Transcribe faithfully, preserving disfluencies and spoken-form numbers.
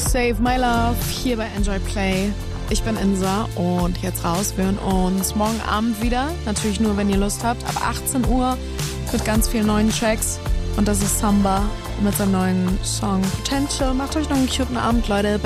Save My Love hier bei Enjoy Play. Ich bin Insa und jetzt raus. Wir hören uns morgen Abend wieder. Natürlich nur, wenn ihr Lust habt. Ab achtzehn Uhr mit ganz vielen neuen Tracks. Und das ist Samba mit seinem neuen Song Potential. Macht euch noch einen cuten Abend, Leute.